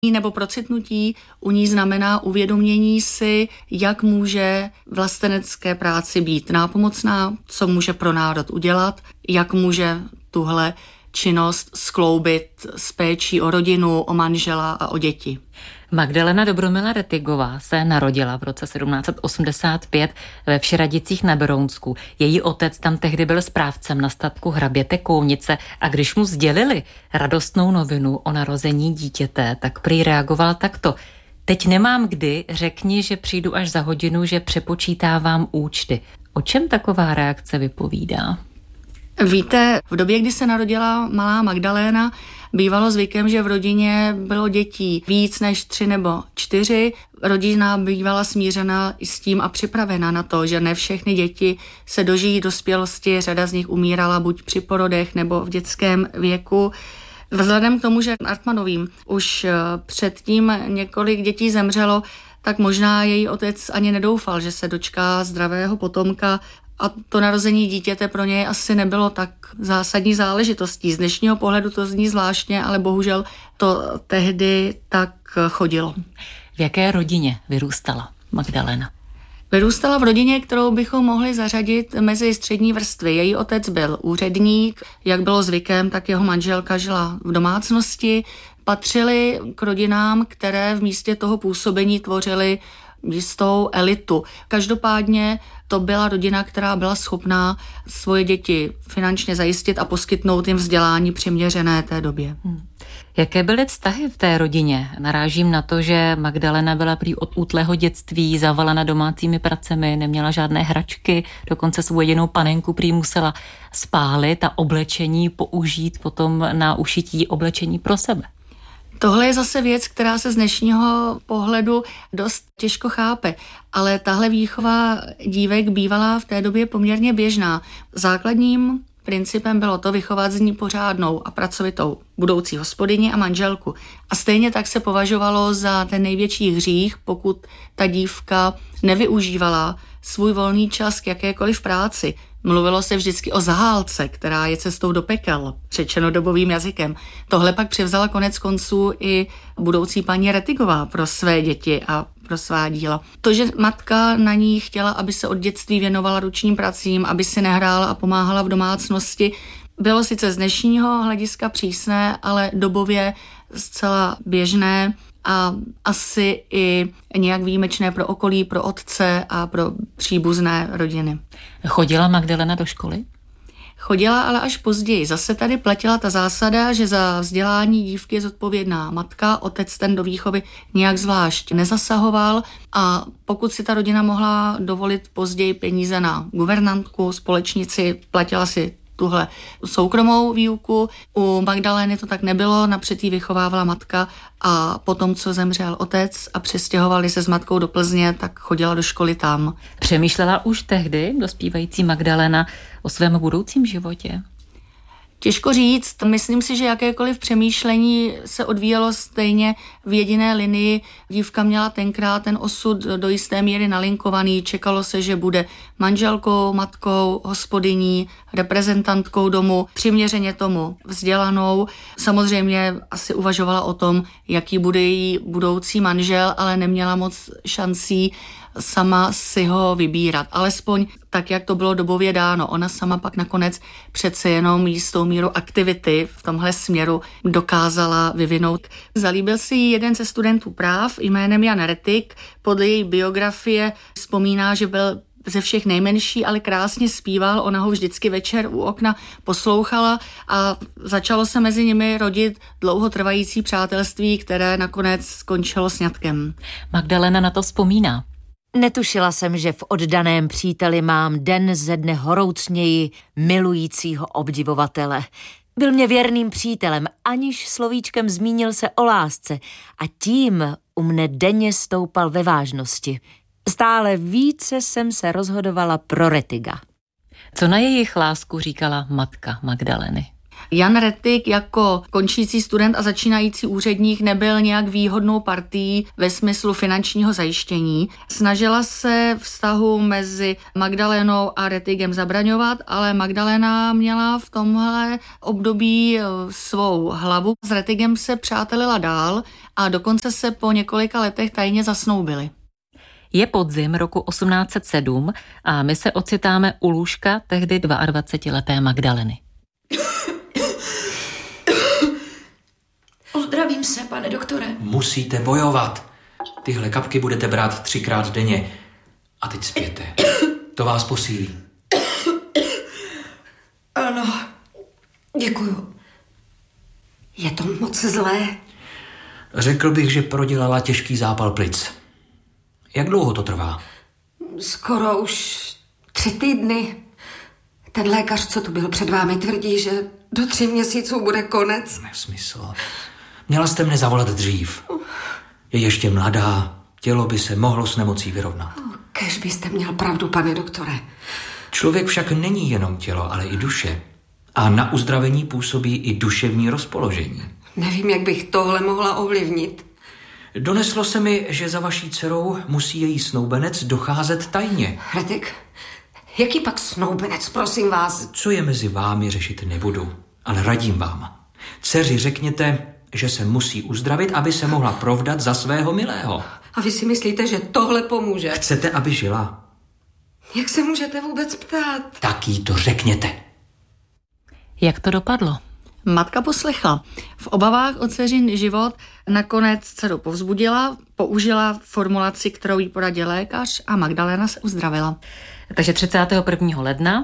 nebo procitnutí u ní znamená uvědomění si, jak může vlastenecké práci být nápomocná, co může pro národ udělat, jak může tuhle činnost skloubit s péčí o rodinu, o manžela a o děti. Magdalena Dobromila Rettigová se narodila v roce 1785 ve Všeradicích na Berounsku. Její otec tam tehdy byl správcem na statku hraběte Kounice a když mu sdělili radostnou novinu o narození dítěte, tak prý reagoval takto. Teď nemám kdy, řekni, že přijdu až za hodinu, že přepočítávám účty. O čem taková reakce vypovídá? Víte, v době, kdy se narodila malá Magdaléna, bývalo zvykem, že v rodině bylo dětí víc než 3 nebo 4. Rodina bývala smířena i s tím a připravena na to, že ne všechny děti se dožijí dospělosti, řada z nich umírala buď při porodech nebo v dětském věku. Vzhledem k tomu, že Artmanovým už předtím několik dětí zemřelo, tak možná její otec ani nedoufal, že se dočká zdravého potomka. A to narození dítěte pro něj asi nebylo tak zásadní záležitostí. Z dnešního pohledu to zní zvláštně, ale bohužel to tehdy tak chodilo. V jaké rodině vyrůstala Magdalena? Vyrůstala v rodině, kterou bychom mohli zařadit mezi střední vrstvy. Její otec byl úředník, jak bylo zvykem, tak jeho manželka žila v domácnosti. Patřili k rodinám, které v místě toho působení tvořily jistou elitu. Každopádně to byla rodina, která byla schopná svoje děti finančně zajistit a poskytnout jim vzdělání přiměřené té době. Jaké byly vztahy v té rodině? Narážím na to, že Magdalena byla prý od útlého dětství zavalena domácími pracemi, neměla žádné hračky, dokonce svou jedinou panenku prý musela spálit a oblečení použít potom na ušití oblečení pro sebe. Tohle je zase věc, která se z dnešního pohledu dost těžko chápe, ale tahle výchova dívek bývala v té době poměrně běžná. Základním principem bylo to vychovat z ní pořádnou a pracovitou budoucí hospodyni a manželku. A stejně tak se považovalo za ten největší hřích, pokud ta dívka nevyužívala svůj volný čas k jakékoliv práci. Mluvilo se vždycky o zahálce, která je cestou do pekel, řečeno dobovým jazykem. Tohle pak převzala konec konců i budoucí paní Rettigová pro své děti a pro svá díla. To, že matka na ní chtěla, aby se od dětství věnovala ručním pracím, aby si nehrála a pomáhala v domácnosti, bylo sice z dnešního hlediska přísné, ale dobově zcela běžné a asi i nějak výjimečné pro okolí, pro otce a pro příbuzné rodiny. Chodila Magdalena do školy? Chodila, ale až později. Zase tady platila ta zásada, že za vzdělání dívky je zodpovědná matka, otec ten do výchovy nějak zvlášť nezasahoval a pokud si ta rodina mohla dovolit později peníze na guvernantku, společnici, platila si tuhle soukromou výuku. U Magdalény to tak nebylo, napřed jí vychovávala matka a potom, co zemřel otec a přestěhovali se s matkou do Plzně, tak chodila do školy tam. Přemýšlela už tehdy dospívající Magdalena o svém budoucím životě? Těžko říct, myslím si, že jakékoliv přemýšlení se odvíjelo stejně v jediné linii. Dívka měla tenkrát ten osud do jisté míry nalinkovaný, čekalo se, že bude manželkou, matkou, hospodyní, reprezentantkou domu, přiměřeně tomu vzdělanou. Samozřejmě asi uvažovala o tom, jaký bude její budoucí manžel, ale neměla moc šancí sama si ho vybírat. Alespoň tak, jak to bylo dobově dáno. Ona sama pak nakonec přece jenom jistou míru aktivity v tomhle směru dokázala vyvinout. Zalíbil si jí jeden ze studentů práv jménem Jan Rettig. Podle její biografie vzpomíná, že byl ze všech nejmenší, ale krásně zpíval. Ona ho vždycky večer u okna poslouchala a začalo se mezi nimi rodit dlouhotrvající přátelství, které nakonec skončilo sňatkem. Magdalena na to vzpomíná. Netušila jsem, že v oddaném příteli mám den ze dne horoucněji milujícího obdivovatele. Byl mě věrným přítelem, aniž slovíčkem zmínil se o lásce a tím u mne denně stoupal ve vážnosti. Stále více jsem se rozhodovala pro Rettiga. Co na jejich lásku říkala matka Magdaleny? Jan Rettig jako končící student a začínající úředník nebyl nějak výhodnou partií ve smyslu finančního zajištění. Snažila se vztahu mezi Magdalénou a Rettigem zabraňovat, ale Magdalena měla v tomhle období svou hlavu. S Rettigem se přátelila dál a dokonce se po několika letech tajně zasnoubili. Je podzim roku 1807 a my se ocitáme u lůžka tehdy 22leté Magdaleny. Ozdravím se, pane doktore. Musíte bojovat. Tyhle kapky budete brát 3krát denně. A teď spěte. To vás posílí. Ano, děkuju. Je to moc zlé. Řekl bych, že prodělala těžký zápal plic. Jak dlouho to trvá? Skoro už 3 týdny. Ten lékař, co tu byl před vámi, tvrdí, že do 3 měsíců bude konec. Nesmysl. Měla jste mne zavolat dřív. Je ještě mladá, tělo by se mohlo s nemocí vyrovnat. Kéž byste měl pravdu, pane doktore. Člověk však není jenom tělo, ale i duše. A na uzdravení působí i duševní rozpoložení. Nevím, jak bych tohle mohla ovlivnit. Doneslo se mi, že za vaší dcerou musí její snoubenec docházet tajně. Rettig, jaký pak snoubenec, prosím vás? Co je mezi vámi, řešit nebudu, ale radím vám. Dceři řekněte, že se musí uzdravit, aby se mohla provdat za svého milého. A vy si myslíte, že tohle pomůže? Chcete, aby žila? Jak se můžete vůbec ptát? Tak jí to řekněte. Jak to dopadlo? Matka poslechla. V obavách o dceřin život nakonec dceru povzbudila, použila formulaci, kterou jí poradil lékař a Magdalena se uzdravila. Takže 31. ledna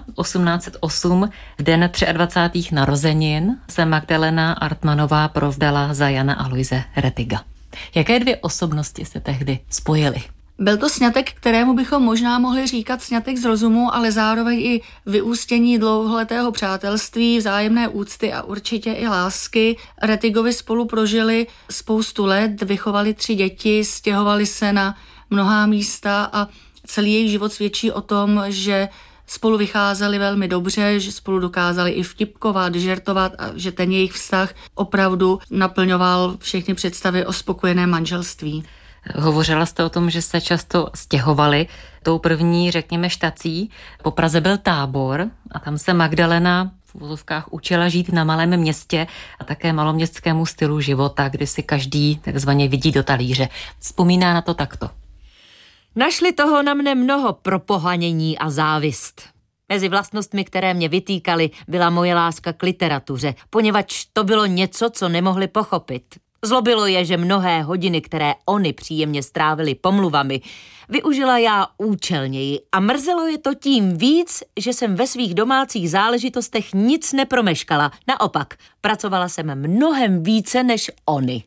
1808, v den 23. narozenin, se Magdalena Artmanová provdala za Jana Aloise Rettiga. Jaké 2 osobnosti se tehdy spojily? Byl to sňatek, kterému bychom možná mohli říkat sňatek z rozumu, ale zároveň i vyústění dlouholetého přátelství, vzájemné úcty a určitě i lásky. Rettigovi spolu prožili spoustu let, vychovali 3 děti, stěhovali se na mnohá místa a celý jejich život svědčí o tom, že spolu vycházeli velmi dobře, že spolu dokázali i vtipkovat, žertovat a že ten jejich vztah opravdu naplňoval všechny představy o spokojeném manželství. Hovořila jste o tom, že se často stěhovali. Tou první, řekněme, štací po Praze byl Tábor a tam se Magdalena v uvozovkách učila žít na malém městě a také maloměstskému stylu života, kdy si každý takzvaně vidí do talíře. Vzpomíná na to takto. Našli toho na mne mnoho pro pohanění a závist. Mezi vlastnostmi, které mě vytýkaly, byla moje láska k literatuře, poněvadž to bylo něco, co nemohli pochopit. Zlobilo je, že mnohé hodiny, které oni příjemně strávili pomluvami, využila já účelněji a mrzelo je to tím víc, že jsem ve svých domácích záležitostech nic nepromeškala. Naopak, pracovala jsem mnohem více než oni.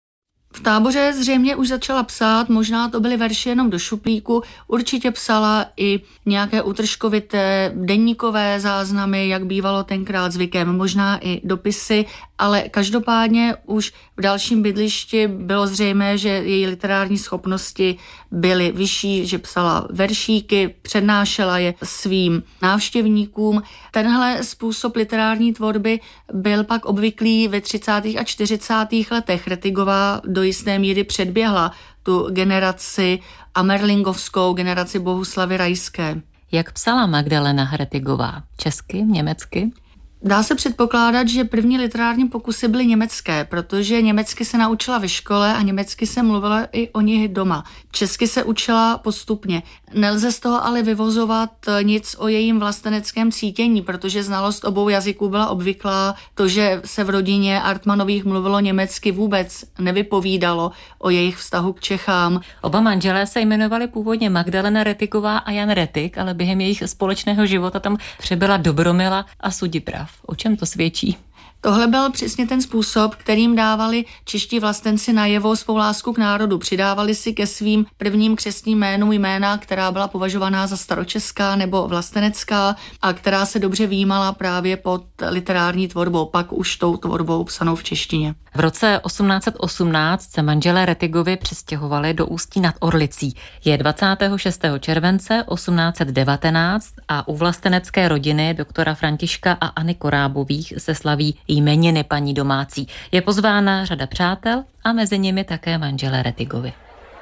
V Táboře zřejmě už začala psát, možná to byly verše jenom do šuplíku, určitě psala i nějaké útržkovité deníkové záznamy, jak bývalo tenkrát zvykem, možná i dopisy, ale každopádně už v dalším bydlišti bylo zřejmé, že její literární schopnosti byly vyšší, že psala veršíky, přednášela je svým návštěvníkům. Tenhle způsob literární tvorby byl pak obvyklý ve 30. a 40. letech. Rettigová do jisté míry předběhla tu generaci amerlingovskou, generaci Bohuslavy Rajské. Jak psala Magdalena Rettigová? Česky, německy? Dá se předpokládat, že první literární pokusy byly německé, protože německy se naučila ve škole a německy se mluvila i o nich doma. Česky se učila postupně. Nelze z toho ale vyvozovat nic o jejím vlasteneckém cítění, protože znalost obou jazyků byla obvyklá. To, že se v rodině Artmanových mluvilo německy, vůbec nevypovídalo o jejich vztahu k Čechám. Oba manželé se jmenovali původně Magdalena Rettigová a Jan Rettig, ale během jejich společného života tam přebyla Dobromila a Sudiprav. O čem to svědčí? Tohle byl přesně ten způsob, kterým dávali čeští vlastenci najevo svou lásku k národu. Přidávali si ke svým prvním křestním jménům jména, která byla považovaná za staročeská nebo vlastenecká a která se dobře výjímala právě pod literární tvorbou, pak už tou tvorbou psanou v češtině. V roce 1818 se manželé Rettigovi přestěhovali do Ústí nad Orlicí. Je 26. července 1819 a u vlastenecké rodiny doktora Františka a Anny Korábových se slaví jmeniny paní domácí. Je pozvána řada přátel a mezi nimi také manželé Rettigovi.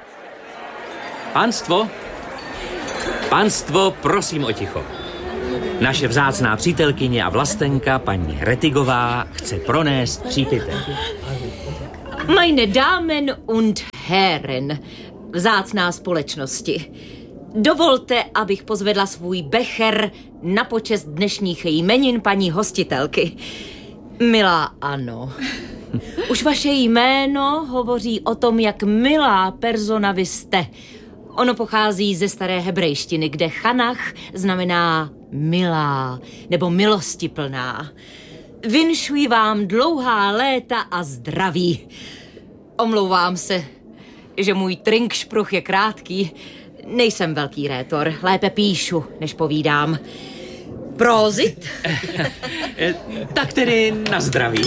Pánstvo, prosím o ticho. Naše vzácná přítelkyně a vlastenka, paní Rettigová, chce pronést přípitek. Meine Damen und Herren, vzácná společnosti. Dovolte, abych pozvedla svůj becher na počest dnešních jmenin paní hostitelky. Milá Ano, už vaše jméno hovoří o tom, jak milá persona vy jste. Ono pochází ze staré hebrejštiny, kde Chanach znamená milá nebo milostiplná. Vinšuji vám dlouhá léta a zdraví. Omlouvám se, že můj trinkšpruch je krátký. Nejsem velký rétor, lépe píšu, než povídám. Prózit? Tak tedy na zdraví.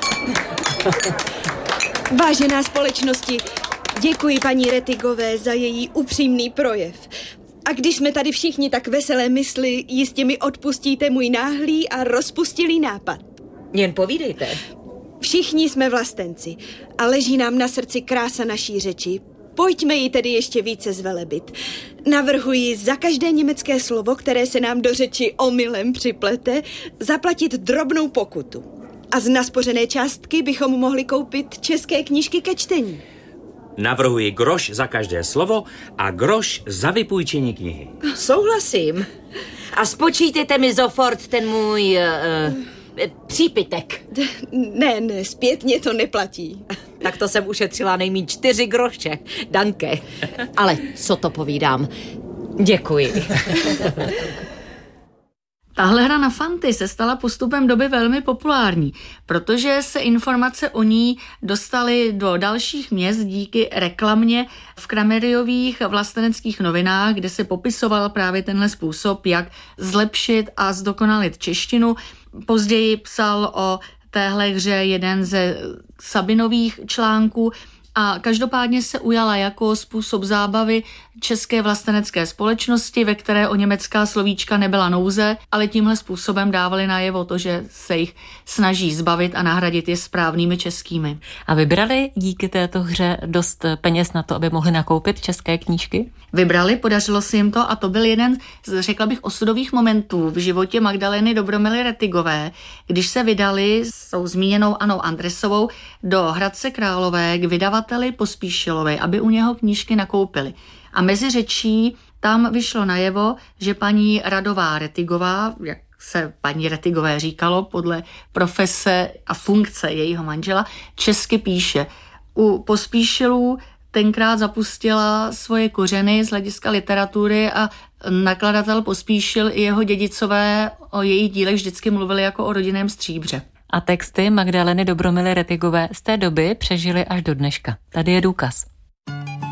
Vážená společnosti, děkuji paní Rettigové za její upřímný projev. A když jsme tady všichni tak veselé mysli, jistě mi odpustíte můj náhlý a rozpustilý nápad. Jen povídejte. Všichni jsme vlastenci a leží nám na srdci krása naší řeči. Pojďme ji tedy ještě více zvelebit. Navrhuji za každé německé slovo, které se nám do řeči omylem připlete, zaplatit drobnou pokutu. A z naspořené částky bychom mohli koupit české knížky ke čtení. Navrhuji groš za každé slovo a groš za vypůjčení knihy. Souhlasím. A spočítejte mi zofort ten můj přípitek. Ne, zpětně to neplatí. Tak to jsem ušetřila nejmíň 4 groše. Danke. Ale co to povídám? Děkuji. Tahle hra na fanty se stala postupem doby velmi populární, protože se informace o ní dostaly do dalších měst díky reklamě v Krameriových vlasteneckých novinách, kde se popisoval právě tenhle způsob, jak zlepšit a zdokonalit češtinu. Později psal o téhle hře jeden ze Sabinových článků a každopádně se ujala jako způsob zábavy české vlastenecké společnosti, ve které o německá slovíčka nebyla nouze, ale tímhle způsobem dávali najevo to, že se jich snaží zbavit a nahradit je správnými českými. A vybrali díky této hře dost peněz na to, aby mohli nakoupit české knížky? Vybrali, podařilo se jim to a to byl jeden z, řekla bych, osudových momentů v životě Magdaleny Dobromily Rettigové, když se vydali s tou zmíněnou Annou Andresovou do Hradce Králové k vydavateli Pospíšilovi, aby u něho knížky nakoupili. A mezi řečí tam vyšlo najevo, že paní Radová Rettigová, jak se paní Rettigové říkalo podle profese a funkce jejího manžela, česky píše. U Pospíšilů tenkrát zapustila svoje kořeny z hlediska literatury a nakladatel Pospíšil i jeho dědicové o jejich dílech vždycky mluvili jako o rodinném stříbře. A texty Magdaleny Dobromily Rettigové z té doby přežily až do dneška. Tady je důkaz.